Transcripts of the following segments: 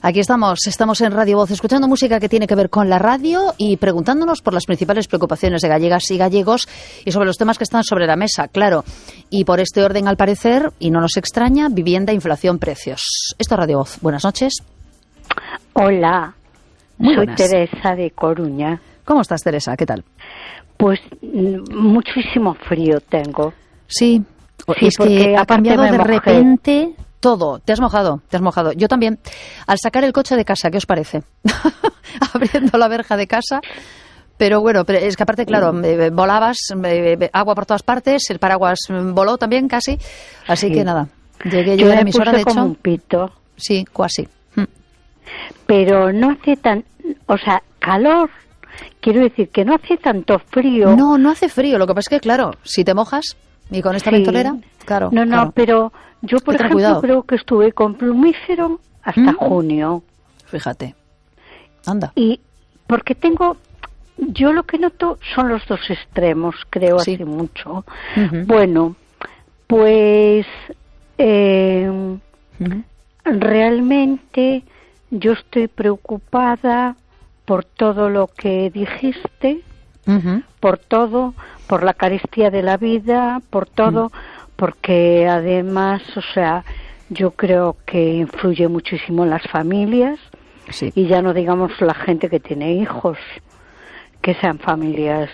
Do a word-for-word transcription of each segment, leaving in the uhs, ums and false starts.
Aquí estamos, estamos en Radio Voz, escuchando música que tiene que ver con la radio y preguntándonos por las principales preocupaciones de gallegas y gallegos y sobre los temas que están sobre la mesa, claro. Y por este orden, al parecer, y no nos extraña, vivienda, inflación, precios. Esto es Radio Voz. Buenas noches. Hola, Muy soy buenas. Teresa de Coruña. ¿Cómo estás, Teresa? ¿Qué tal? Pues mm, muchísimo frío tengo. Sí, Sí, es porque que ha aparte cambiado me de mojé. repente todo. Te has mojado, te has mojado. Yo también. Al sacar el coche de casa, ¿qué os parece? Abriendo la verja de casa. Pero bueno, pero es que aparte, claro, eh, volabas, eh, agua por todas partes, el paraguas mm, voló también casi. Así Sí. que nada, llegué yo Yo a la me emisora, puse de como hecho. un pito, Sí, casi. Mm. pero no hace tan, o sea, calor. Quiero decir que no hace tanto frío. No, no hace frío. Lo que pasa es que, claro, si te mojas y con esta Sí. ventolera, claro. No, no, claro. pero yo, por Hay que tener ejemplo, cuidado. creo que estuve con plumífero hasta ¿Mm? junio. Fíjate. Anda. Y porque tengo, yo lo que noto son los dos extremos, creo, Sí. hace mucho. Ujú. Bueno, pues eh, Ujú. realmente yo estoy preocupada por todo lo que dijiste, Ujú. por todo, por la carestía de la vida, por todo, porque además, o sea, yo creo que influye muchísimo en las familias. Sí. Y ya no digamos la gente que tiene hijos, que sean familias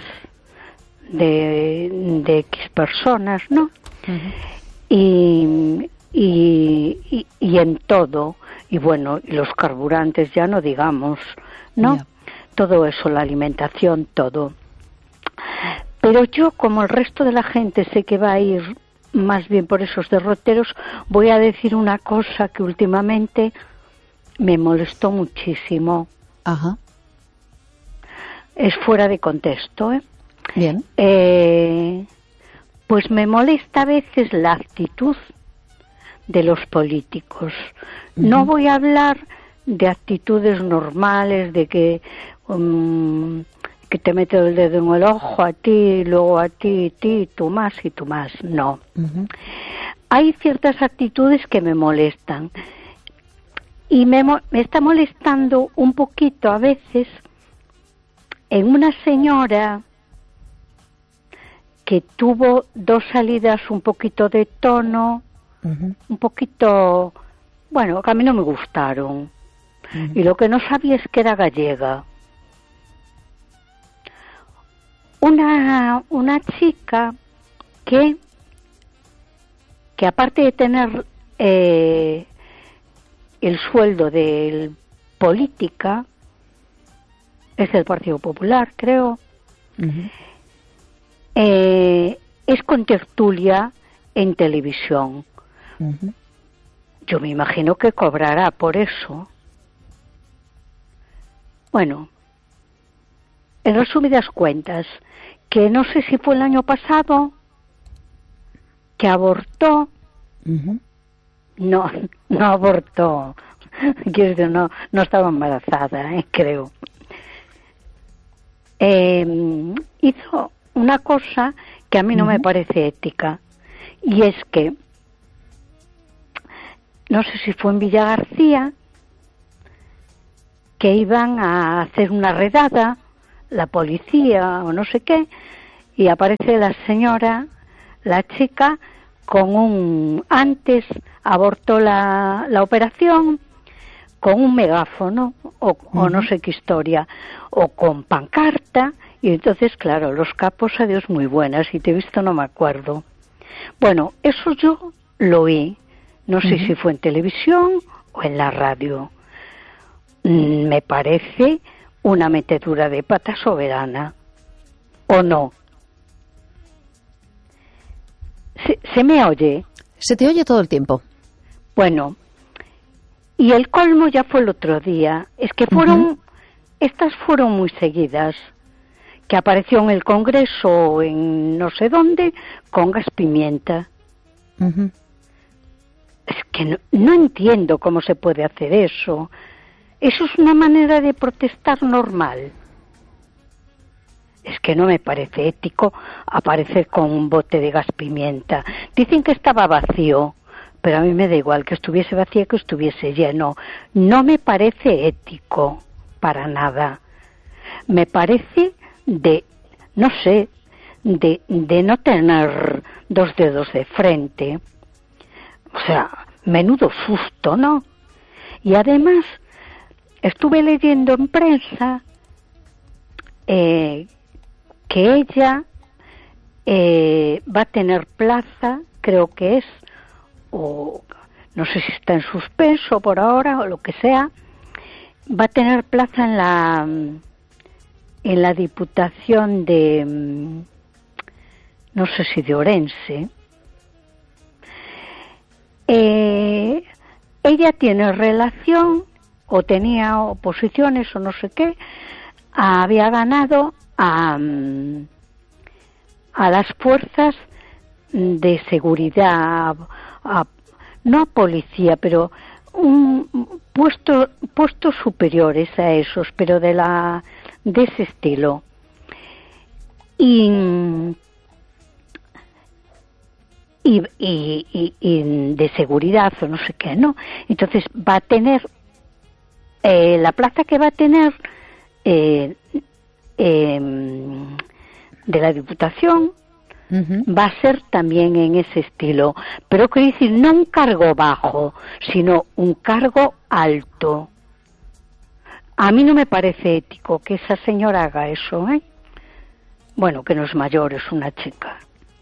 de, de X personas, ¿no? Ujú. Y, y, y, y en todo, y bueno, y los carburantes ya no digamos, ¿no? Ya. Todo eso, la alimentación, todo. Pero yo, como el resto de la gente sé que va a ir más bien por esos derroteros, voy a decir una cosa que últimamente me molestó muchísimo. Ajá. Es fuera de contexto, ¿eh? Bien. Eh, pues me molesta a veces la actitud de los políticos. No Ujú. voy a hablar de actitudes normales, de que um, que te mete el dedo en el ojo a ti, luego a ti, ti, tú más y tú más. No. Ujú. Hay ciertas actitudes que me molestan. Y me, mo- me está molestando un poquito a veces en una señora que tuvo dos salidas un poquito de tono, Ujú. un poquito, bueno, que a mí no me gustaron. Ujú. Y lo que no sabía es que era gallega. Una, una chica que, que aparte de tener eh, el sueldo de política, es del Partido Popular, creo, Ujú. eh, es contertulia en televisión. Ujú. Yo me imagino que cobrará por eso. Bueno, en resumidas cuentas, que no sé si fue el año pasado, que abortó, Ujú. no, no abortó, quiero decir, no, no estaba embarazada, eh, creo. Eh, hizo una cosa que a mí no me Ujú. parece ética, y es que, no sé si fue en Villa García, que iban a hacer una redada, la policía o no sé qué, y aparece la señora, la chica, con un, antes abortó la, la operación, con un megáfono, o, o no sé qué historia, o con pancarta, y entonces, claro, los capos, adiós, muy buenas, y te he visto, no me acuerdo. Bueno, eso yo lo oí, no sé Ujú. si fue en televisión o en la radio. Mm, Me parece una metedura de pata soberana, ¿o no? ¿Se, se me oye? Se te oye todo el tiempo. Bueno, y el colmo ya fue el otro día, es que fueron, Ujú. estas fueron muy seguidas, que apareció en el Congreso o en no sé dónde, con gas pimienta. Ujú. Es que no, no entiendo cómo se puede hacer eso. Eso es una manera de protestar normal. Es que no me parece ético aparecer con un bote de gas pimienta. Dicen que estaba vacío, pero a mí me da igual que estuviese vacía que estuviese lleno. No me parece ético para nada. Me parece de, no sé, de, de no tener dos dedos de frente. O sea, menudo susto, ¿no? Y además, estuve leyendo en prensa eh, que ella eh, va a tener plaza, creo que es, o no sé si está en suspenso por ahora o lo que sea, va a tener plaza en la en la Diputación de, no sé si de Orense. Eh, ella tiene relación, o tenía oposiciones, o no sé qué, había ganado a, a las fuerzas de seguridad, a, no a policía, pero un puesto, puestos superiores a esos, pero de la de ese estilo. Y Y, y, y, y de seguridad o no sé qué, ¿no? Entonces va a tener eh, la plaza que va a tener eh, eh, de la Diputación, uh-huh, va a ser también en ese estilo, pero quiero decir, no un cargo bajo, sino un cargo alto. A mí no me parece ético que esa señora haga eso, ¿eh? Bueno, que no es mayor, es una chica.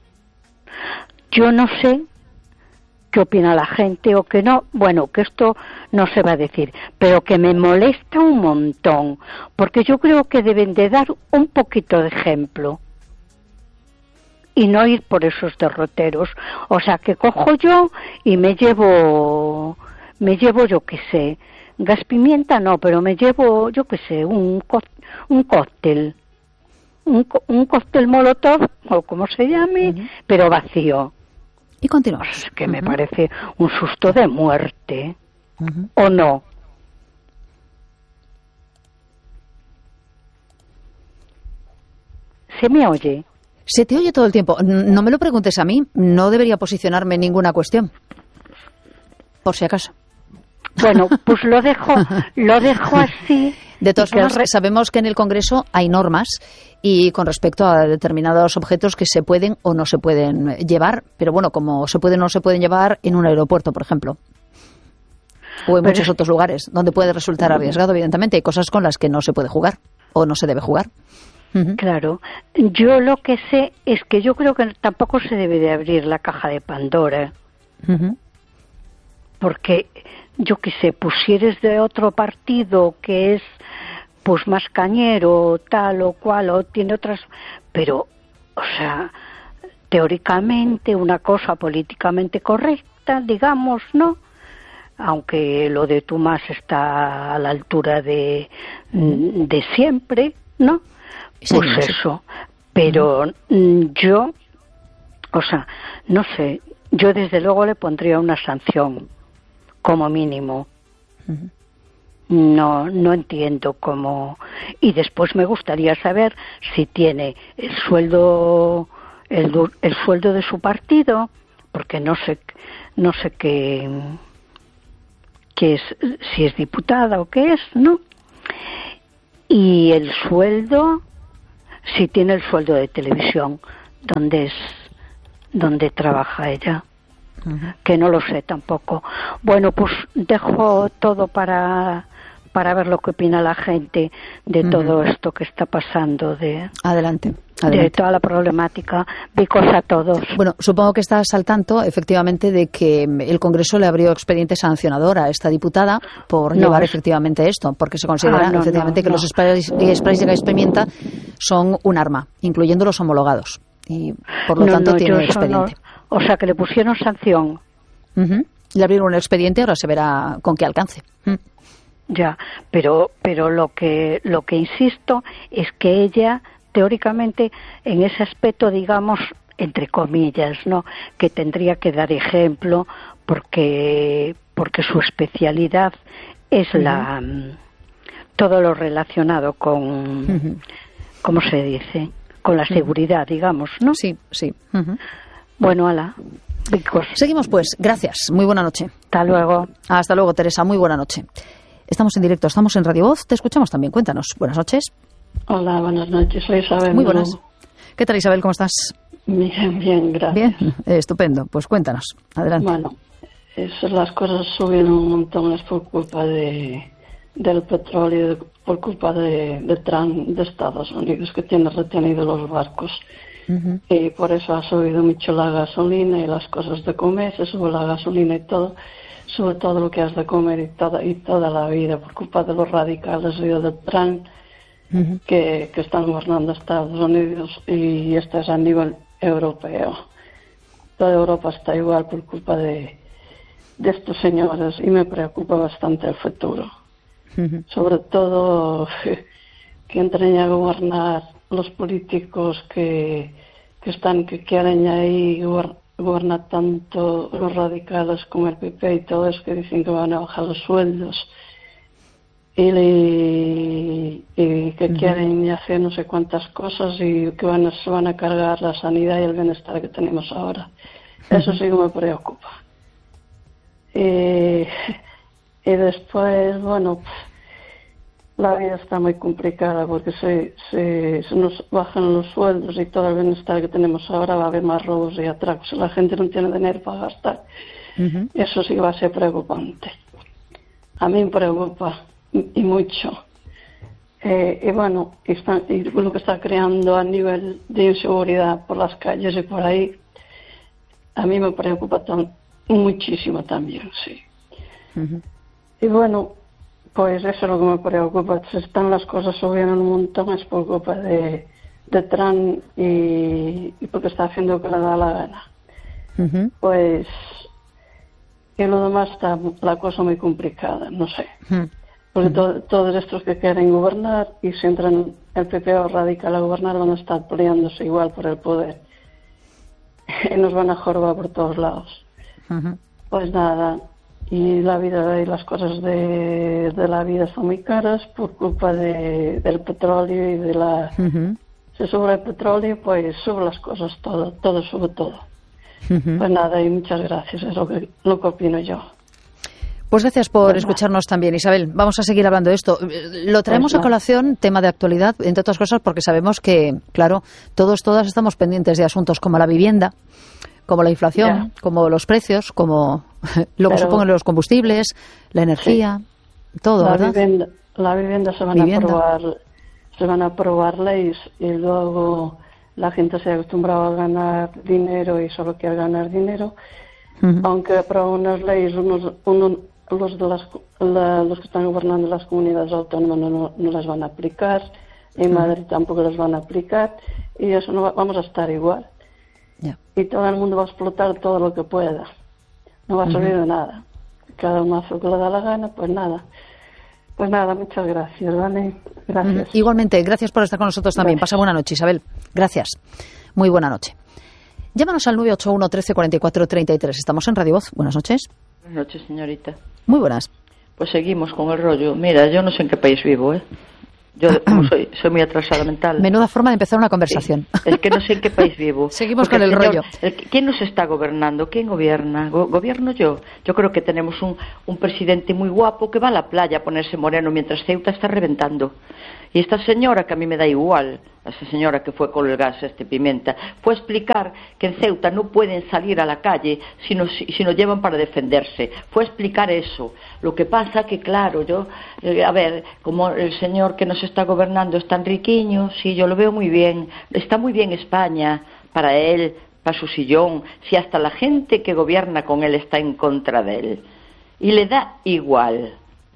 Yo no sé qué opina la gente o que no, bueno, que esto no se va a decir, pero que me molesta un montón, porque yo creo que deben de dar un poquito de ejemplo y no ir por esos derroteros. O sea, que cojo yo y me llevo, me llevo yo qué sé, gas pimienta no, pero me llevo, yo qué sé, un, un cóctel, un, un cóctel molotov, o como se llame, uh-huh, pero vacío. Y continuamos. Es que uh-huh, me parece un susto de muerte. Uh-huh. ¿O no? ¿Se me oye? Se te oye todo el tiempo. No me lo preguntes a mí. No debería posicionarme en ninguna cuestión. Por si acaso. Bueno, pues lo dejo, lo dejo así. De todas formas, sabemos que en el Congreso hay normas y con respecto a determinados objetos que se pueden o no se pueden llevar, pero bueno, como se pueden o no se pueden llevar en un aeropuerto, por ejemplo, o en pero muchos es... otros lugares donde puede resultar arriesgado, evidentemente. Hay cosas con las que no se puede jugar o no se debe jugar. Uh-huh. Claro, yo lo que sé es que yo creo que tampoco se debe de abrir la caja de Pandora, uh-huh, porque yo qué sé, pues si eres de otro partido que es pues más cañero, tal o cual, o tiene otras, pero, o sea, teóricamente una cosa políticamente correcta, digamos, ¿no? Aunque lo de Tomás está a la altura de, de siempre, ¿no? Pues sí, eso, pero uh-huh, yo, o sea, no sé, yo desde luego le pondría una sanción, como mínimo. Uh-huh. No, no entiendo cómo. Y después me gustaría saber si tiene el sueldo, el, el sueldo de su partido, porque no sé, no sé qué, qué es, si es diputada o qué es, ¿no? Y el sueldo, si tiene el sueldo de televisión, donde es, donde trabaja ella. Uh-huh. Que no lo sé tampoco. Bueno, pues dejo todo para para ver lo que opina la gente de uh-huh, todo esto que está pasando, de adelante, adelante. de toda la problemática. Vicos a todos. Bueno, supongo que estás al tanto, efectivamente, de que el Congreso le abrió expediente sancionador a esta diputada por no, llevar es... efectivamente esto, porque se considera ah, no, efectivamente no, que no. los sprays, sprays de gas pimienta son un arma, incluyendo los homologados, y por lo no, tanto no, tiene expediente. O sea, que le pusieron sanción. Uh-huh. Le abrieron un expediente, ahora se verá con qué alcance. Uh. Ya, pero pero lo que lo que insisto es que ella teóricamente en ese aspecto, digamos, entre comillas, ¿no?, que tendría que dar ejemplo porque porque su especialidad es uh-huh, la todo lo relacionado con uh-huh, ¿cómo se dice? Con la seguridad, uh-huh, digamos, ¿no? Sí, sí. Uh-huh. Bueno, ala. ricos. Seguimos pues, gracias, muy buena noche. Hasta luego. Hasta luego, Teresa, muy buena noche. Estamos en directo, estamos en Radio Voz, te escuchamos también, cuéntanos. Buenas noches. Hola, buenas noches, soy Isabel. Muy buenas. ¿Qué tal, Isabel, cómo estás? Bien, bien, gracias. Bien, eh, estupendo, pues cuéntanos, adelante. Bueno, es, las cosas subieron un montón, es por culpa de, del petróleo, por culpa de, de Trump de Estados Unidos, que tiene retenido los barcos. Uh-huh. Y por eso ha subido mucho la gasolina y las cosas de comer, se sube la gasolina y todo, sube todo lo que has de comer y toda, y toda la vida, por culpa de los radicales y de Trump, uh-huh. que, que están gobernando Estados Unidos, y esto es a nivel europeo. Toda Europa está igual por culpa de, de estos señores, y me preocupa bastante el futuro. Uh-huh. Sobre todo que entren a gobernar los políticos que, que están, que quieren ahí gobernar tanto los radicales como el P P y todo eso, que dicen que van a bajar los sueldos y, y, y que uh-huh. quieren hacer no sé cuántas cosas, y que van a, se van a cargar la sanidad y el bienestar que tenemos ahora. Uh-huh. Eso sí que me preocupa. Y, y después, bueno, la vida está muy complicada porque se, se, se nos bajan los sueldos y todo el bienestar que tenemos ahora, va a haber más robos y atracos. La gente no tiene dinero para gastar. Uh-huh. Eso sí que va a ser preocupante. A mí me preocupa y, y mucho. Eh, y bueno, y, está, y lo que está creando a nivel de inseguridad por las calles y por ahí, a mí me preocupa tan, muchísimo también, sí. Uh-huh. Y bueno, pues eso es lo que me preocupa. Se están las cosas subiendo un montón, es por culpa de, de Trump y, y porque está haciendo lo que le da la gana. Uh-huh. Pues, y lo demás está la cosa muy complicada, no sé. Uh-huh. Porque to, todos estos que quieren gobernar, y si entran el P P o radical a gobernar, van a estar peleándose igual por el poder. Y nos van a jorobar por todos lados. Uh-huh. Pues nada. Y la vida y las cosas de, de la vida son muy caras por culpa de, del petróleo y de la... Uh-huh. Se sube el petróleo, pues sube las cosas, todo, todo sube todo. Uh-huh. Pues nada, y muchas gracias, es lo que, lo que opino yo. Pues gracias por pues escucharnos también, Isabel. Vamos a seguir hablando de esto. Lo traemos pues a colación, tema de actualidad, entre otras cosas, porque sabemos que, claro, todos, todas estamos pendientes de asuntos como la vivienda, como la inflación, yeah. como los precios, como lo que Pero, suponen los combustibles, la energía, sí. todo, la ¿verdad? Vivienda, la vivienda se van vivienda. a aprobar, se van a aprobar leyes, y luego la gente se ha acostumbrado a ganar dinero y solo quiere ganar dinero, uh-huh. aunque aprueban unas leyes, unos, unos, los de las, la, los que están gobernando las comunidades autónomas no, no, no las van a aplicar, en uh-huh. Madrid tampoco las van a aplicar, y eso no va, vamos a estar igual. Yeah. Y todo el mundo va a explotar todo lo que pueda. No va a servir uh-huh. de nada. Cada uno hace lo que le da la gana, pues nada. Pues nada, muchas gracias, ¿vale? Gracias. Uh-huh. Igualmente, gracias por estar con nosotros también. Gracias. Pasa buena noche, Isabel. Gracias. Muy buena noche. Llámanos al nueve ocho uno, trece, cuarenta y cuatro, treinta y tres. Estamos en Radio Voz. Buenas noches. Buenas noches, señorita. Muy buenas. Pues seguimos con el rollo. Mira, yo no sé en qué país vivo, ¿eh? Yo como soy, soy muy atrasada mental. Menuda forma de empezar una conversación. Sí, es que no sé en qué país vivo. Seguimos Porque con el, el señor, rollo. El, ¿Quién nos está gobernando? ¿Quién gobierna? Go, ¿Gobierno yo? Yo creo que tenemos un, un presidente muy guapo que va a la playa a ponerse moreno mientras Ceuta está reventando. Y esta señora, que a mí me da igual, esa señora que fue con el gas, este Pimenta, fue a explicar que en Ceuta no pueden salir a la calle si no, si, si no llevan para defenderse. Fue a explicar eso. Lo que pasa que, claro, yo, eh, a ver, como el señor que nos está gobernando es tan riquiño, sí, yo lo veo muy bien. Está muy bien España para él, para su sillón, si hasta la gente que gobierna con él está en contra de él. Y le da igual.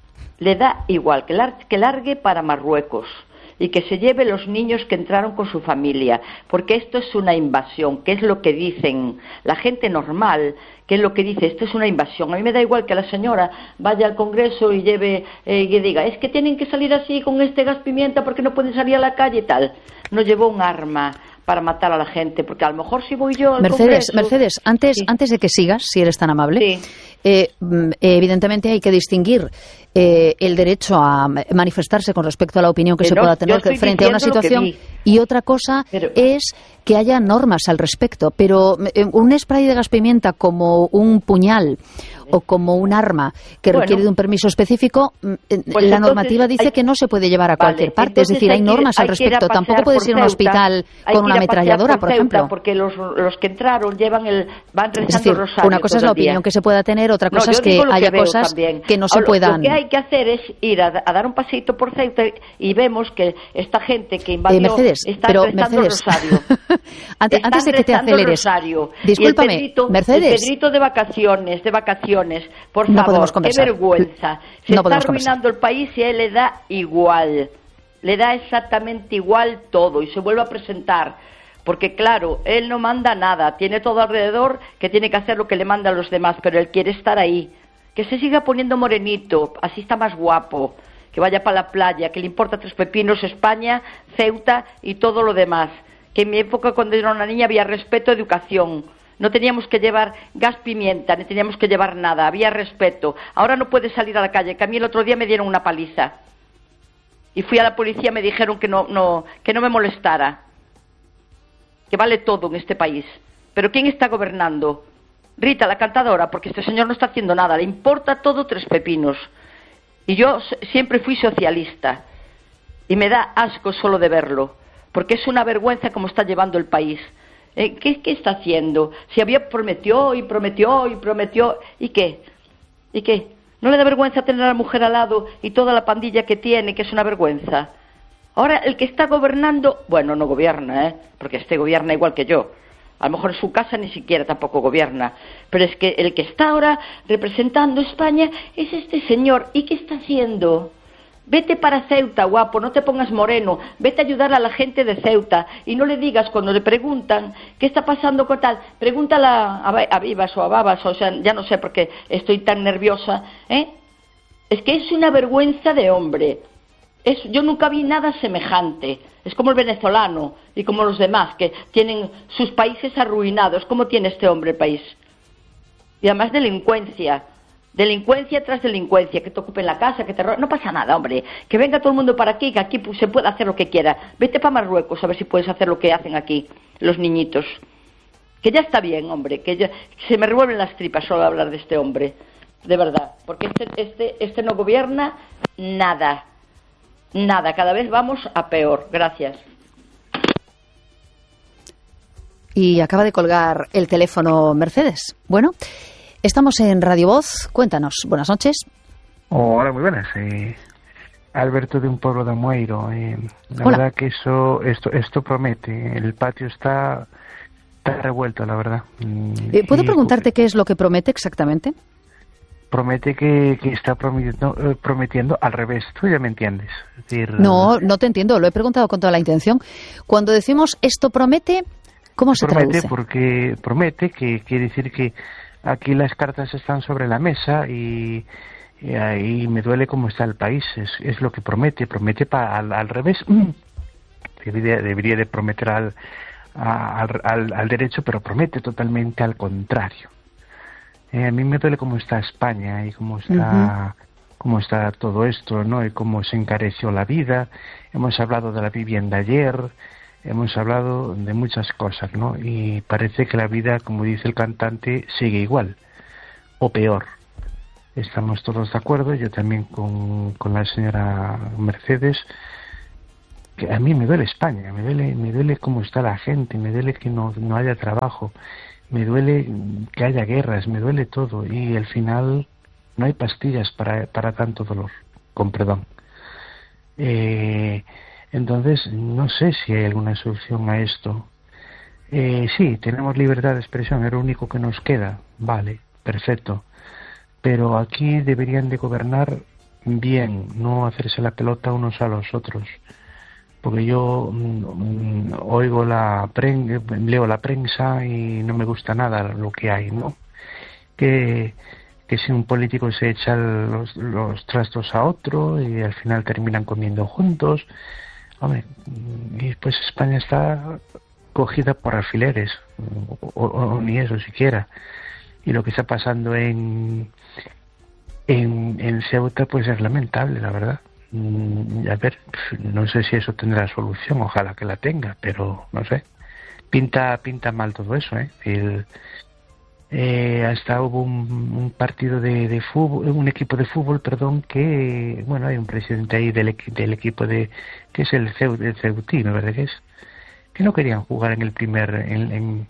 Le da igual que, lar- que largue para Marruecos y que se lleve los niños que entraron con su familia, porque esto es una invasión, que es lo que dicen la gente normal, que es lo que dice, esto es una invasión. A mí me da igual que la señora vaya al Congreso y lleve eh, y diga, es que tienen que salir así con este gas pimienta porque no pueden salir a la calle y tal. No llevó un arma para matar a la gente, porque a lo mejor si voy yo al Mercedes, Congreso... Mercedes, antes, sí. antes de que sigas, si eres tan amable, sí. eh, evidentemente hay que distinguir eh, el derecho a manifestarse con respecto a la opinión que, que se no, pueda tener frente a una situación, y otra cosa pero... es que haya normas al respecto. Pero eh, un spray de gas pimienta como un puñal o como un arma que bueno, requiere de un permiso específico, pues la normativa dice hay, que no se puede llevar a cualquier vale, parte, es decir, hay, hay normas ir, al respecto. Tampoco puedes ir a un hospital con una ametralladora, por, por ejemplo. Porque los, los que entraron llevan el, van rezando es decir, el rosario. Una cosa es la opinión que se pueda tener, otra cosa no, es que haya que cosas también. que no se Ahora, puedan... Lo que hay que hacer es ir a, a dar un paseíto por Ceuta y vemos que esta gente que invadió eh, Mercedes, está pero rezando Mercedes, el rosario. antes, antes de que te aceleres, discúlpame, y el Pedrito, Mercedes. El Pedrito de vacaciones, de vacaciones, por no favor, qué conversar. vergüenza. Se no está arruinando conversar. el país y a él le da igual. Le da exactamente igual todo y se vuelve a presentar. Porque claro, él no manda nada, tiene todo alrededor que tiene que hacer lo que le manda a los demás, pero él quiere estar ahí. Que se siga poniendo morenito, así está más guapo. Que vaya para la playa, que le importa tres pepinos España, Ceuta y todo lo demás. Que en mi época, cuando era una niña, había respeto, educación. No teníamos que llevar gas pimienta, ni teníamos que llevar nada, había respeto. Ahora no puedes salir a la calle, que a mí el otro día me dieron una paliza. Y fui a la policía, me dijeron que no, no, que no me molestara. Que vale todo en este país. Pero ¿quién está gobernando? Rita, la cantadora, porque este señor no está haciendo nada, le importa todo tres pepinos. Y yo siempre fui socialista. Y me da asco solo de verlo, porque es una vergüenza cómo está llevando el país. ¿Eh? ¿Qué, ¿Qué está haciendo? Si había prometió y prometió y prometió, ¿y qué? ¿Y qué? ¿No le da vergüenza tener a la mujer al lado y toda la pandilla que tiene, que es una vergüenza? Ahora, el que está gobernando, bueno, no gobierna, ¿eh? Porque este gobierna igual que yo. A lo mejor en su casa ni siquiera tampoco gobierna. Pero es que el que está ahora representando España es este señor. ¿Y qué está haciendo? Vete para Ceuta, guapo, no te pongas moreno. Vete a ayudar a la gente de Ceuta. Y no le digas cuando le preguntan qué está pasando con tal. Pregúntale a, a Vivas o a Babas, o sea, ya no sé por qué estoy tan nerviosa. ¿eh? Es que es una vergüenza de hombre. Es, yo nunca vi nada semejante. Es como el venezolano y como los demás que tienen sus países arruinados. ¿Cómo tiene este hombre el país? Y además delincuencia. Delincuencia tras delincuencia, que te ocupen la casa, que te roben. No pasa nada, hombre. Que venga todo el mundo para aquí, que aquí pues, se puede hacer lo que quiera. Vete para Marruecos a ver si puedes hacer lo que hacen aquí los niñitos. Que ya está bien, hombre. Que ya, se me revuelven las tripas solo hablar de este hombre. De verdad. Porque este, este, este no gobierna nada. Nada. Cada vez vamos a peor. Gracias. Y acaba de colgar el teléfono Mercedes. Bueno... Estamos en Radio Voz. Cuéntanos. Buenas noches. Hola, muy buenas. Eh, Alberto de un pueblo de Amueiro. Eh, la Hola. verdad que eso, esto, esto promete. El patio está, está revuelto, la verdad. Eh, ¿Puedo y, preguntarte qué es lo que promete exactamente? Promete que, que está prometiendo, eh, prometiendo al revés. Tú ya me entiendes. Es decir, no, no te entiendo. Lo he preguntado con toda la intención. Cuando decimos esto promete, ¿cómo se promete traduce? Porque promete que quiere decir que aquí las cartas están sobre la mesa y, y ahí me duele cómo está el país. Es, es lo que promete. Promete pa, al, al revés. Debería, debería de prometer al, a, al, al, al derecho, pero promete totalmente al contrario. Eh, a mí me duele cómo está España y cómo está, uh-huh. cómo está todo esto, ¿no? Y cómo se encareció la vida. Hemos hablado de la vivienda ayer. Hemos hablado de muchas cosas, ¿no? Y parece que la vida, como dice el cantante, sigue igual, o peor. Estamos todos de acuerdo, yo también con, con la señora Mercedes, que a mí me duele España, me duele, me duele cómo está la gente, me duele que no, no haya trabajo, me duele que haya guerras, me duele todo, y al final no hay pastillas para, para tanto dolor, con perdón. Eh... Entonces, no sé si hay alguna solución a esto. Eh, sí, tenemos libertad de expresión, es lo único que nos queda. Vale, perfecto. Pero aquí deberían de gobernar bien, no hacerse la pelota unos a los otros. Porque yo mm, oigo la pren- leo la prensa y no me gusta nada lo que hay, ¿no? Que, que si un político se echa los, los trastos a otro y al final terminan comiendo juntos. Hombre, y pues España está cogida por alfileres, o, o, o ni eso siquiera. y lo que está pasando en, en, en Ceuta pues es lamentable, la verdad. Mm, a ver, no sé si eso tendrá solución, ojalá que la tenga, pero no sé. Pinta pinta mal todo eso, ¿eh? El, eh, hasta hubo un, un partido de, de fútbol, un equipo de fútbol, perdón, que, bueno, hay un presidente ahí del, del equipo de, que es el, Ceu, el Ceutí, ¿no? ¿Verdad que es? Que no querían jugar en el primer, en, en,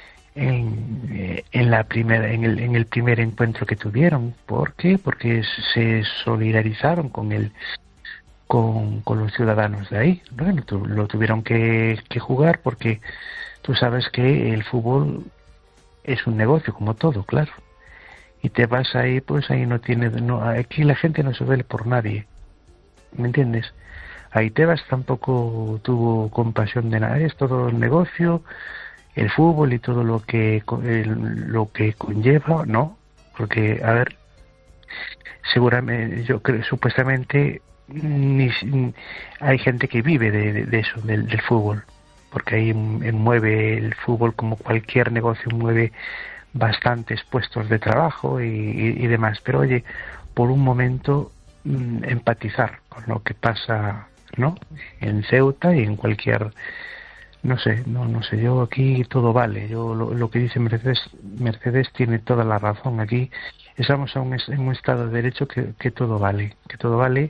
en, en la primera, en el, en el primer encuentro que tuvieron. ¿Por qué? Porque se solidarizaron con el, con, con los ciudadanos de ahí. Bueno, tu, lo tuvieron que, que jugar porque tú sabes que el fútbol es un negocio como todo, claro. Y te vas ahí, pues ahí no tiene, no, aquí la gente no se duele por nadie, ¿me entiendes? Ahí Tebas tampoco tuvo compasión de nada, es todo el negocio, el fútbol y todo lo que el, lo que conlleva, ¿no? Porque, a ver, seguramente, yo creo, supuestamente, ni, hay gente que vive de, de, de eso, del, del fútbol, porque ahí mueve el fútbol como cualquier negocio, mueve bastantes puestos de trabajo y, y, y demás. Pero oye, por un momento mmm, empatizar con lo que pasa, ¿no? En Ceuta y en cualquier, no sé, no no sé, yo aquí todo vale. Yo lo, lo que dice Mercedes, Mercedes tiene toda la razón. Aquí estamos en un, en un estado de derecho que, que todo vale, que todo vale.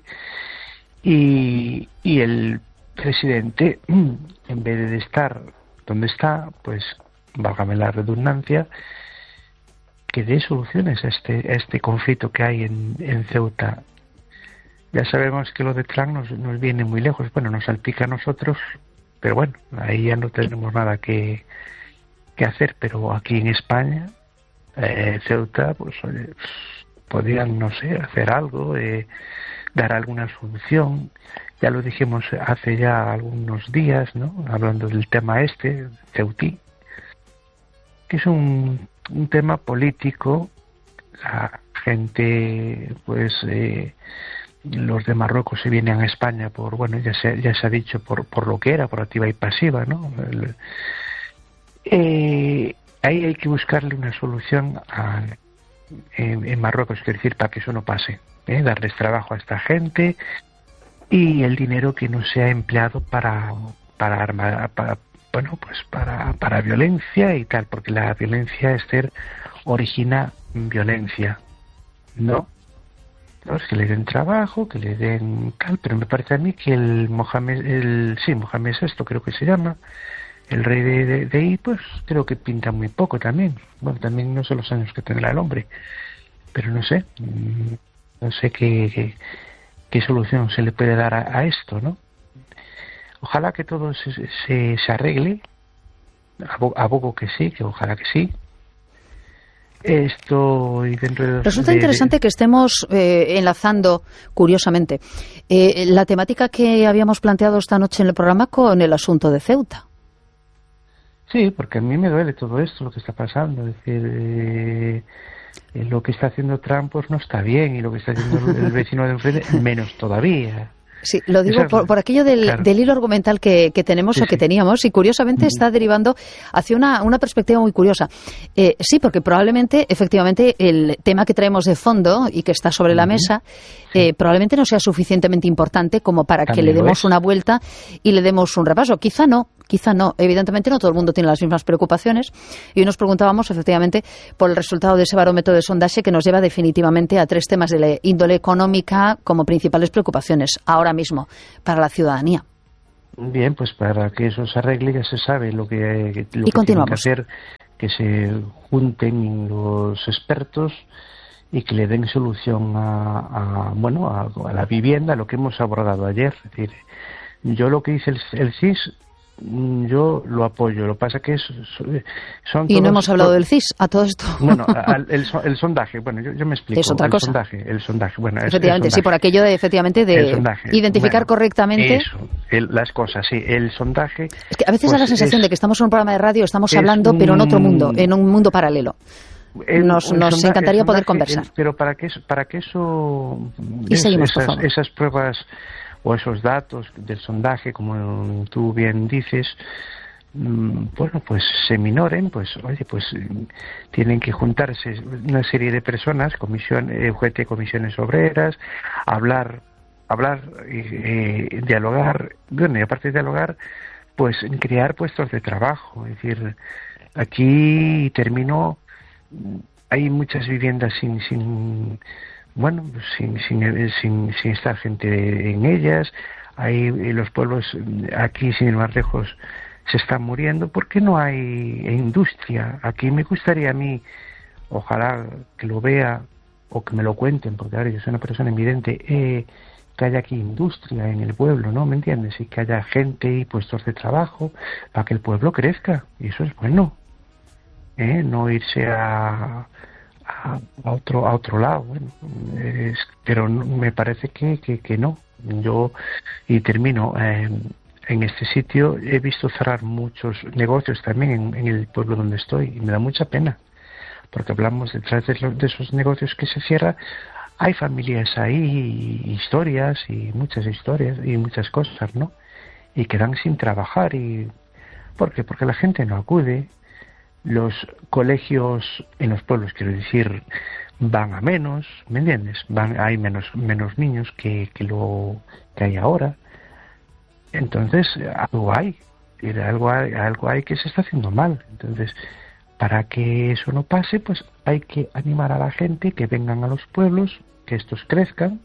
Y, y el presidente, en vez de estar donde está, pues, válgame la redundancia, que dé soluciones a este, a este conflicto que hay en, en Ceuta. Ya sabemos que lo de Trump nos, nos viene muy lejos, bueno, nos salpica a nosotros, pero bueno, ahí ya no tenemos nada que, que hacer, pero aquí en España, eh, Ceuta, pues, oye, podrían, no sé, hacer algo, eh, dar alguna solución. Ya lo dijimos hace ya algunos días, ¿no? Hablando del tema este, Ceutí, que es un, un tema político. La gente, pues, eh, los de Marruecos se vienen a España por, bueno, ya se, ya se ha dicho, por, por lo que era, por activa y pasiva, ¿no? El, eh, ahí hay que buscarle una solución a, en, en Marruecos, es decir, para que eso no pase, ¿eh? Darles trabajo a esta gente y el dinero que no sea empleado para para armar, para, bueno, pues para para violencia y tal, porque la violencia, Esther, origina violencia, ¿no? Entonces, que le den trabajo, que le den tal, pero me parece a mí que el Mohamed, el sí, Mohamed sexto creo que se llama, el rey de, de, de ahí, pues creo que pinta muy poco también. Bueno, también no sé los años que tendrá el hombre, pero no sé, no sé qué, qué, qué solución se le puede dar a, a esto, ¿no? Ojalá que todo se, se, se arregle, abogo que sí, que ojalá que sí. Esto y dentro de Resulta de, interesante de... que estemos eh, enlazando, curiosamente, eh, la temática que habíamos planteado esta noche en el programa con el asunto de Ceuta. Sí, porque a mí me duele todo esto, lo que está pasando. Es decir, eh, eh, lo que está haciendo Trump pues no está bien, y lo que está haciendo el vecino de enfrente menos todavía. Sí, lo digo por, por aquello del, claro. del hilo argumental que, que tenemos sí, o que sí. teníamos, y curiosamente está derivando hacia una, una perspectiva muy curiosa. Eh, sí, porque probablemente, efectivamente, el tema que traemos de fondo y que está sobre uh-huh. la mesa, eh, sí. probablemente no sea suficientemente importante como para También que le demos una vuelta y le demos un repaso. Quizá no, quizá no. Evidentemente no todo el mundo tiene las mismas preocupaciones, y hoy nos preguntábamos, efectivamente, por el resultado de ese barómetro de sondaje que nos lleva definitivamente a tres temas de la índole económica como principales preocupaciones ahora mismo para la ciudadanía. Bien, pues para que eso se arregle ya se sabe lo que, lo y que tienen que continuamos. hacer, que se junten los expertos y que le den solución a, a bueno a, a la vivienda, lo que hemos abordado ayer. Es decir, yo lo que dice el, el C I S, yo lo apoyo. Lo que pasa que es, son y todos, no hemos hablado to- del C I S a todo esto. Bueno, al, el, el sondaje, bueno, yo, yo me explico. Es otra el cosa. Sondaje, el sondaje, bueno, es, efectivamente, el sondaje. sí, por aquello de, efectivamente, de identificar bueno, correctamente. Eso, el, las cosas, sí, el sondaje. Es que a veces pues da la sensación es, de que estamos en un programa de radio, estamos hablando, un, pero en otro mundo, en un mundo paralelo. El, nos el nos sondaje, encantaría sondaje, poder conversar. El, pero para que eso, para que eso y es, seguimos, esas, por favor. esas pruebas o esos datos del sondaje, como tú bien dices, bueno, pues se minoren, pues oye, pues tienen que juntarse una serie de personas, comisión, U G T, comisiones obreras, hablar, hablar, eh, dialogar, bueno, y aparte de dialogar, pues crear puestos de trabajo. Es decir, aquí termino, hay muchas viviendas sin, sin bueno, sin, sin, sin, sin estar gente en ellas, hay los pueblos aquí, sin ir más lejos, se están muriendo porque no hay industria. Aquí me gustaría a mí, ojalá que lo vea o que me lo cuenten, porque ahora yo soy una persona invidente, eh, que haya aquí industria en el pueblo, ¿no? ¿Me entiendes? Y que haya gente y puestos de trabajo para que el pueblo crezca. Y eso es bueno, ¿eh? No irse a, a, a otro a otro lado. Bueno, es, pero me parece que, que, que no. Yo, y termino, eh, en este sitio he visto cerrar muchos negocios también en, en el pueblo donde estoy, y me da mucha pena, porque hablamos detrás de, los, de esos negocios que se cierran, hay familias ahí, y historias, y muchas historias, y muchas cosas, ¿no? Y quedan sin trabajar. Y ¿por qué? Porque la gente no acude, los colegios en los pueblos, quiero decir, van a menos, ¿me entiendes? Van, hay menos menos niños que, que lo que hay ahora. Entonces, algo hay, algo hay, algo hay que se está haciendo mal. Entonces, para que eso no pase, pues hay que animar a la gente que vengan a los pueblos, que estos crezcan,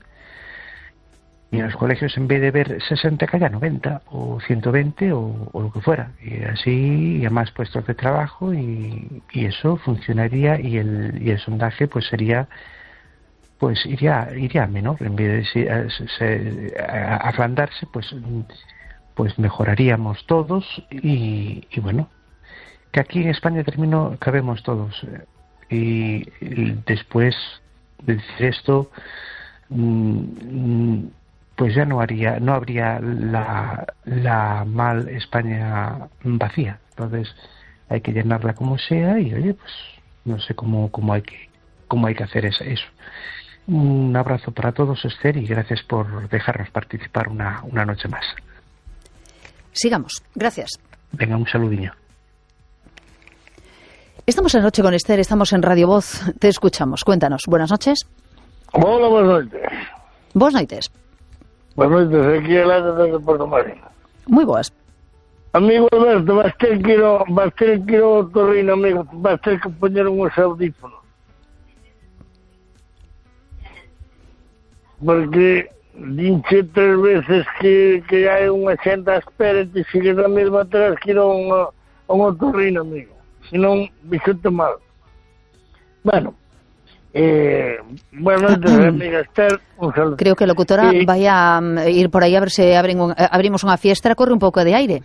y en los colegios, en vez de ver sesenta, que haya noventa, o ciento veinte, o, o lo que fuera. Y así, y a más puestos de trabajo, y, y eso funcionaría, y el, y el sondaje pues sería, pues iría, iría a menor, en vez de a, a, a agrandarse, pues... pues mejoraríamos todos y, y bueno, que aquí en España termino, cabemos todos. Y, y después de decir esto, mmm, pues ya no haría, no habría la, la mal España vacía. Entonces hay que llenarla como sea y oye, pues no sé cómo, cómo hay que, cómo hay que hacer eso. Un abrazo para todos, Esther, y gracias por dejarnos participar una, una noche más. Sigamos. Gracias. Venga, un saludinho. Estamos en Noche con Esther, estamos en Radio Voz. Te escuchamos. Cuéntanos. Buenas noches. Hola, buenas noches. Buenas noites. Buenas noches, aquí el lado desde Porto Marino. Muy boas. Amigo Alberto, vas ter que ir ao, vas ter que ir ao Torrino, amigo. Vas ter que poñer uns audífonos. Porque... dinche tres veces que, que hai unha xente a espera e te sigues a mesma atrás que ir a un, a un otorrino, amigo. Se non, bixote mal. Bueno, eh, bueno, entonces, amiga Esther, un saludo. Creo que a locutora eh, vai a ir por aí a ver se abren un, abrimos unha fiestra, corre un pouco de aire.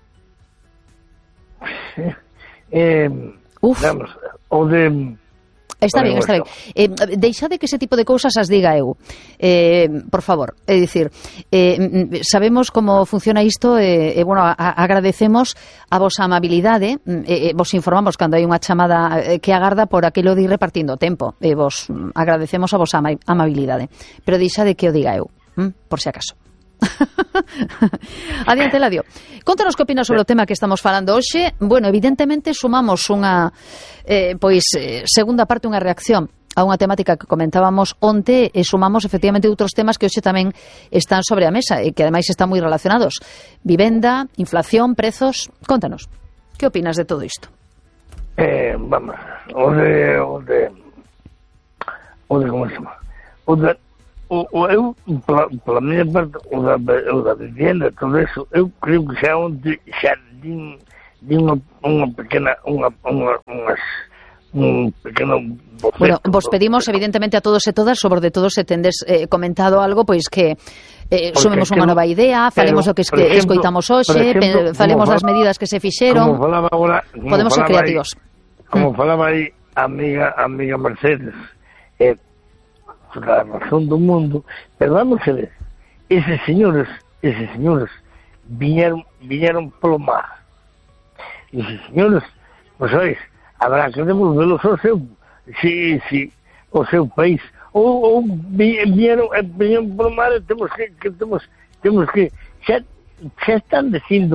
Eh, Uf. Vamos, o de... Está ben, está ben. Eh, deixade que ese tipo de cousas as diga eu. Eh, por favor, é dicir, eh, sabemos como funciona isto e, eh, eh, bueno, a, agradecemos a vosa amabilidade, eh, eh, vos informamos cando hai unha chamada eh, que agarda por aquilo de ir repartindo tempo, e eh, vos agradecemos a vosa ama amabilidade. Pero deixade que o diga eu, hm? Por si acaso. Adiante, Ladio. Contanos que opinas sobre o tema que estamos falando hoxe. Bueno, evidentemente sumamos unha eh, pois eh, segunda parte, unha reacción a unha temática que comentábamos onte e sumamos efectivamente outros temas que hoxe tamén están sobre a mesa e que ademais están moi relacionados. Vivenda, inflación, prezos. Contanos, que opinas de todo isto? Eh, vamos, o de o de o de como se chama? O de O, o, eu, pela, pela minha parte, o da, o da vivenda, todo isso, eu creio que xa, onde, xa din, din unha, unha pequena, unha, unha, unhas, un pequeno boceto. Bueno, vos pedimos evidentemente a todos e todas, sobre de todos se tendes eh, comentado algo, pois que eh, sumemos unha nova idea, falemos o que, es, que ejemplo, escoitamos hoxe, ejemplo, falemos das medidas que se fixeron. Como falaba agora, como podemos ser falaba creativos. Aí, como mm. falaba aí a amiga, a amiga Mercedes, eh, la razón do mundo, pero vamos a ver, eses señores, eses señores viñeron, viñeron polo mar. Eses señores, pois pues, habrá que devolvelos ao seu, si, si, ao seu país. Ou, ou viñeron, viñeron polo mar e temos que, que temos, temos que, xa, xa están dicindo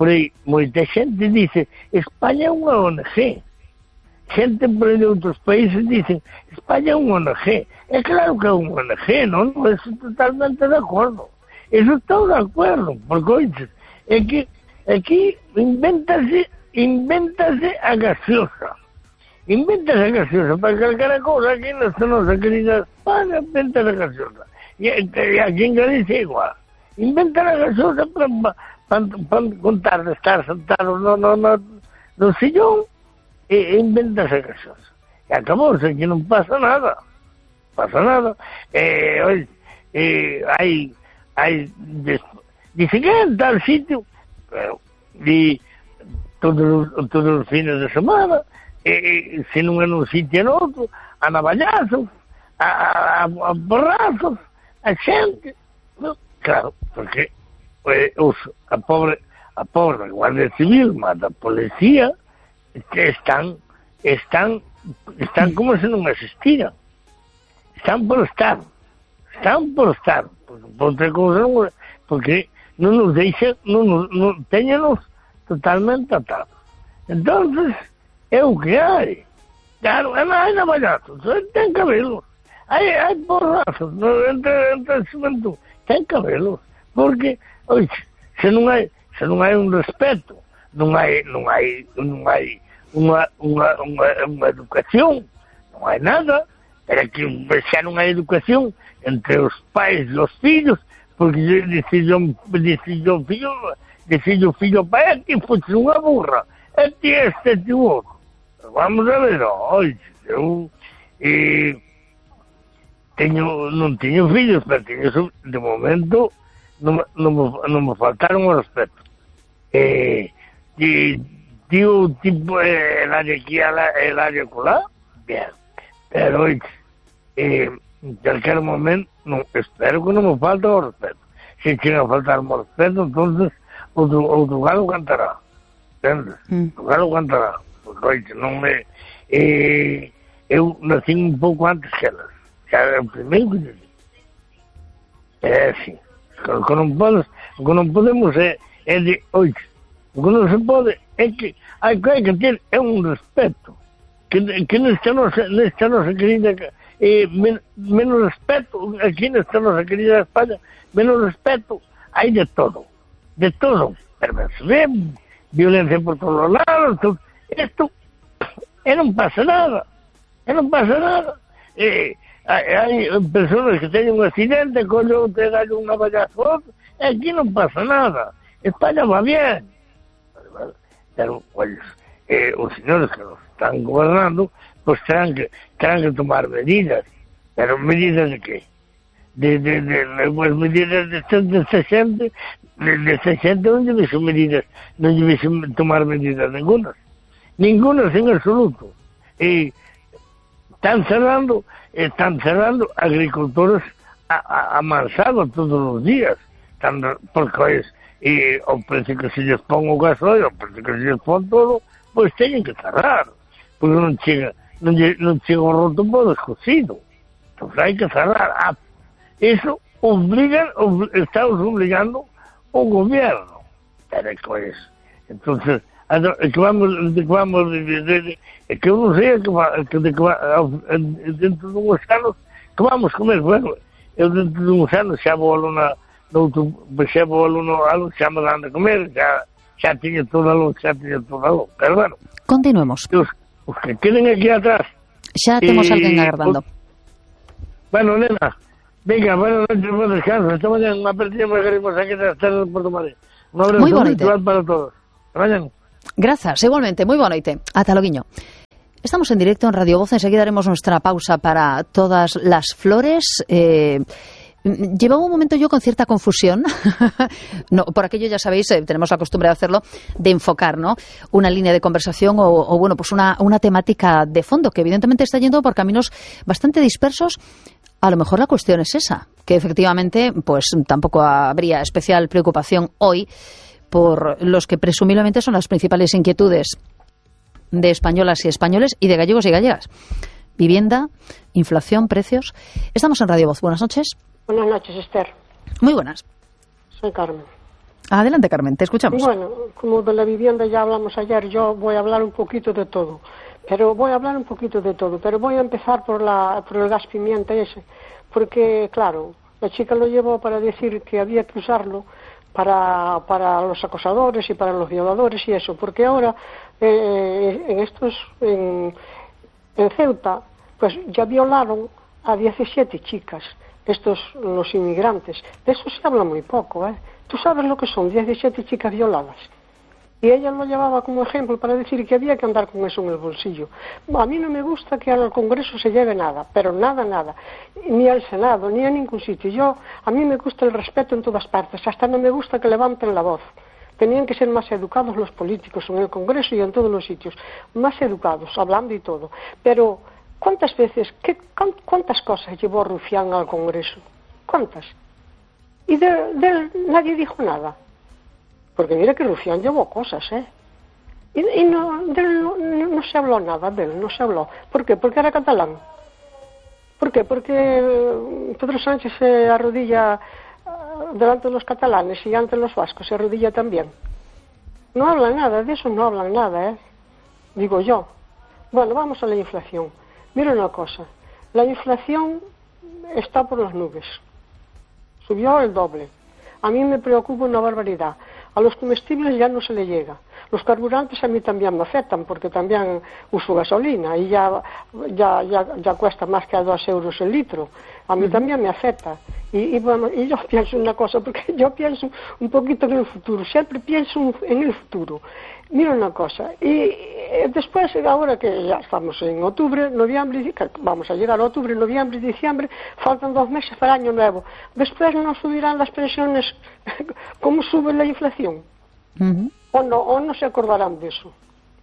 por aí moita xente dice España é unha O N G. Xente por aí de outros países dicen España é unha O N G. É claro que é unha O N G, non? Non estou totalmente de acordo. Eso estou de acordo, porque oiches, é que aquí invéntase, invéntase a gaseosa. Invéntase a gaseosa para calquera cousa aquí nesta nosa querida España, invéntase a gaseosa. E, e aquí en Galicia igual. Inventan a gaseosa para pa, pa contar de estar sentados no, no, no, no sillón e inventas a gaseosa. E acabou, aquí non pasa nada. Pasa nada. Eh, oye, eh, hai, hai, dice que en tal sitio, pero, e todos, todos os fines de semana, e, e se non é nun sitio en outro, a navallazos, a, a, a borrazos, a xente, no? Claro, porque eh, os, a pobre a pobre Guardia Civil, mata a policía, que están están están como se non existiran. Están por estar. Están por estar. Porque, por outra cousa, non, porque non nos deixan, non, non, non teñenos totalmente atados. Entonces, é o que hai. Claro, hai navallazos, ten cabelos. Hai, hai porrazos, no, entre, entre a xuventud. Ten cabelos, porque, oye, se non hai, se non hai un respeto, non hai, non hai, non hai unha, unha, unha, unha educación, non hai nada, pero que xa non hai educación entre os pais e os fillos, porque decidió decidió fillo, decidió fillo para que fosse unha burra, e ti este ti outro. Vamos a ver, oye, eu, e, Teño, non teño fillos, pero teño, de momento non, non, me, non me faltaron o respeto. Eh, e, tío, tipo, eh, el área aquí, el área colá, bien. Pero, eh, en calquer momento, non, espero que non me falte o respeto. Se chega a faltar o respeto, entonces, outro, outro galo cantará. Entendes? Mm. O galo cantará. Porque, oye, non me... Eh, eu nací un pouco antes que elas. É o primeiro que digo. É assim. O que non podes, o que non podemos é, é de, oye, o que non se pode é que hai que ter é un respeto. Que, que nesta nosa, nesta nosa querida, eh, men, menos respeto, aquí nesta nosa querida España, menos respeto, hai de todo. De todo. Perversión, violencia por todos os lados, todo. Isto, e non pasa nada. E non pasa nada. Eh, Hai, hai persoas que teñen un accidente, collo te dan un navallazo, e aquí non pasa nada. España va bien. Pero, pues, eh, os señores que nos están gobernando, pues terán que, terán que tomar medidas. Pero medidas de qué? De, de, de, de pues, medidas de esta xente, de, de esta xente non debe ser medidas, non debe tomar medidas ningunas. Ningunas en absoluto. E están cerrando, están cerrando agricultores a, a, a mansalva todos os días, están, porque es, e o precio que se lles pon o gasoil, o precio que se lles pon todo, pois teñen que cerrar, porque non chega, non, non chega o roto por descosido, entón hai que cerrar. Ah, eso obligan, ob, estamos obligando o gobierno, pero que es, entonces, que vamos, de que vamos, de, de, de, de que eu non sei que, va, que, de que va, dentro de uns anos que vamos comer, bueno, eu dentro de uns anos xa vou a luna, xa vou a luna, xa me dan de comer, xa, xa tiña todo algo, xa tiña todo algo, pero bueno. Continuemos. Os, os que queden aquí atrás. Xa temos eh, alguén agardando. Os, bueno, nena, venga, buenas noches, buen descanso, esta mañana unha partida moi queremos aquí nas terras de Porto Marín. Un abrazo virtual para todos. Mañana. Grazas, igualmente, moi boa noite. Ata loguiño. Estamos en directo en Radio Voz, enseguida haremos nuestra pausa para todas las flores. Eh, llevaba un momento yo con cierta confusión, no, por aquello ya sabéis, eh, tenemos la costumbre de hacerlo, de enfocar, ¿no?, una línea de conversación o, o bueno, pues una, una temática de fondo que evidentemente está yendo por caminos bastante dispersos. A lo mejor la cuestión es esa, que efectivamente pues tampoco habría especial preocupación hoy por los que presumiblemente son las principales inquietudes de españolas y españoles y de gallegos y gallegas. Vivienda, inflación, precios. Estamos en Radio Voz. Buenas noches. Buenas noches, Esther. Muy buenas. Soy Carmen. Adelante, Carmen, te escuchamos. Bueno, como de la vivienda ya hablamos ayer, yo voy a hablar un poquito de todo. Pero voy a hablar un poquito de todo, pero voy a empezar por, la, por el gas pimienta ese, porque, claro, la chica lo llevó para decir que había que usarlo para, para los acosadores y para los violadores y eso, porque ahora eh, en estos, en, en Ceuta, pues ya violaron a diecisiete chicas, estos, los inmigrantes. De eso se habla muy poco, ¿eh? ¿Tú sabes lo que son diecisiete chicas violadas? Y ella lo llevaba como ejemplo para decir que había que andar con eso en el bolsillo. A mí no me gusta que al Congreso se lleve nada, pero nada, nada. Ni al Senado, ni a ningún sitio. Yo, a mí me gusta el respeto en todas partes. Hasta no me gusta que levanten la voz. Tenían que ser más educados los políticos en el Congreso y en todos los sitios. Más educados, hablando y todo. Pero, ¿cuántas veces, qué, cuántas cosas llevó Rufián al Congreso? ¿Cuántas? Y de, de él nadie dijo nada. Porque mira que Rufián llevó cosas, ¿eh? Y, y no, de él no, no, no se habló nada, de él no se habló. ¿Por qué? Porque era catalán. ¿Por qué? Porque Pedro Sánchez se arrodilla delante de los catalanes y ante los vascos se arrodilla también. No hablan nada, de eso no hablan nada, ¿eh? Digo yo. Bueno, vamos a la inflación. Mira una cosa. La inflación está por las nubes. Subió el doble. A mí me preocupa una barbaridad. A los comestibles ya no se le llega. Los carburantes a mí también me afectan porque también uso gasolina y ya, ya, ya, ya cuesta más que a dos euros el litro. A mí uh-huh. también me afecta. Y, y bueno, y yo pienso una cosa, porque yo pienso un poquito en el futuro, siempre pienso en el futuro. Mira una cosa, y después, ahora que ya estamos en octubre, noviembre, vamos a llegar a octubre, noviembre, diciembre, faltan dos meses para el año nuevo. Después no subirán las pensiones como sube la inflación. Uh-huh. O no, o no se acordarán de eso.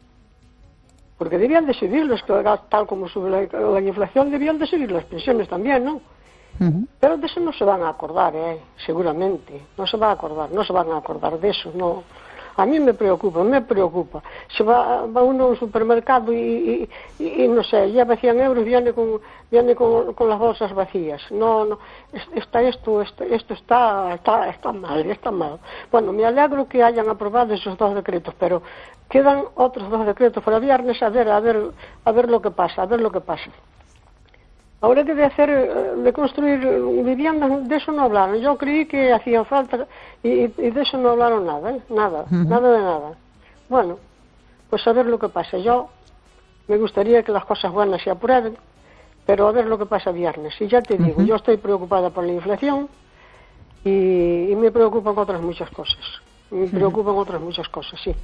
Porque debían de subirlos, tal como sube la, la inflación, debían de subir las pensiones también, ¿no? Uh-huh. Pero de eso no se van a acordar, ¿eh? Seguramente. No se va a acordar, no se van a acordar de eso, no. A mí me preocupa, me preocupa. Se va, va uno a un supermercado y, y, y, y no sé, lleva cien euros y viene con, viene con, con las bolsas vacías. No, no, está esto, esto, esto está, está, está mal, está mal. Bueno, me alegro que hayan aprobado esos dos decretos, pero quedan otros dos decretos para viernes a ver, a ver, a ver lo que pasa, a ver lo que pasa. Ahora que de hacer, de construir viviendas, de eso no hablaron. Yo creí que hacían falta y, y de eso no hablaron nada, ¿eh? Nada, uh-huh. nada de nada. Bueno, pues a ver lo que pasa. Yo me gustaría que las cosas buenas se aprueben, pero a ver lo que pasa viernes. Y ya te digo, uh-huh. yo estoy preocupada por la inflación y, y me preocupan otras muchas cosas. Me uh-huh. preocupan otras muchas cosas, sí.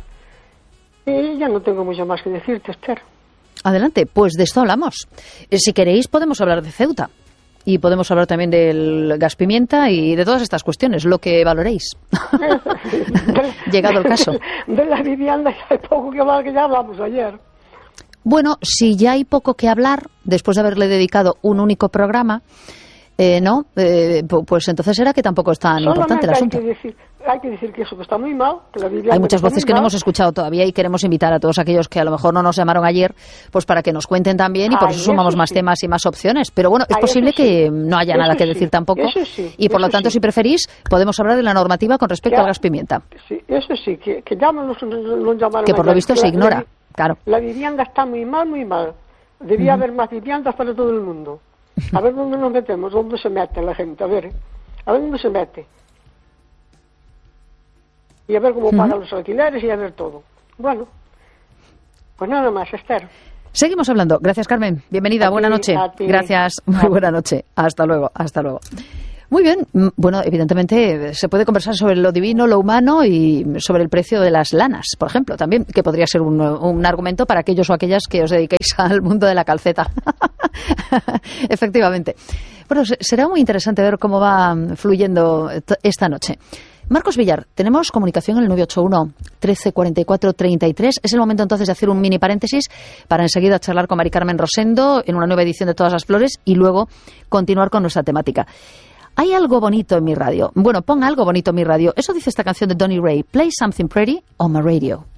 Y ya no tengo mucho más que decirte, Esther. Adelante, pues de esto hablamos. Si queréis podemos hablar de Ceuta y podemos hablar también del gas pimienta y de todas estas cuestiones, lo que valoréis. Llegado el caso. De la vivienda ya hay poco que hablar, que ya hablamos ayer. Bueno, si ya hay poco que hablar, después de haberle dedicado un único programa, eh, no, eh, pues entonces era que tampoco es tan Solamente importante el asunto. Hay que decir, hay que decir que eso está muy mal. Que la vivienda hay muchas voces que mal. no hemos escuchado todavía y queremos invitar a todos aquellos que a lo mejor no nos llamaron ayer, pues para que nos cuenten también y por Ay, eso sumamos eso más sí. temas y más opciones. Pero bueno, es Ay, posible eso sí. que no haya Eso nada que sí. decir tampoco Eso sí. y por lo Eso tanto, sí. si preferís, podemos hablar de la normativa con respecto Ya. al gas pimienta. Sí, eso sí, que, que llaman los, los llamaron Que por lo ayer. visto La- se ignora, la, claro. La vivienda está muy mal, muy mal. Debía Uh-huh. haber más viviendas para todo el mundo. A ver dónde nos metemos, dónde se mete la gente, a ver, a ver dónde se mete. Y a ver cómo Uh-huh. pagan los alquileres y a ver todo. Bueno, pues nada más, Esther. Seguimos hablando. Gracias, Carmen. Bienvenida. A Buena ti, noche. a ti. Gracias. Muy buena noche. Hasta luego. Hasta luego. Muy bien. Mm, Bueno, evidentemente se puede conversar sobre lo divino, lo humano y sobre el precio de las lanas, por ejemplo, también, que podría ser un, un argumento para aquellos o aquellas que os dediquéis al mundo de la calceta. Efectivamente. Bueno, se- será muy interesante ver cómo va fluyendo t- esta noche. Marcos Villar, tenemos comunicación en el nueve ocho uno, trece cuarenta y cuatro, treinta y tres. Es el momento entonces de hacer un mini paréntesis para enseguida charlar con Mari Carmen Rosendo en una nueva edición de Todas las Flores y luego continuar con nuestra temática. Hay algo bonito en mi radio. Bueno, pon algo bonito en mi radio. Eso dice esta canción de Donny Ray. Play something pretty on my radio.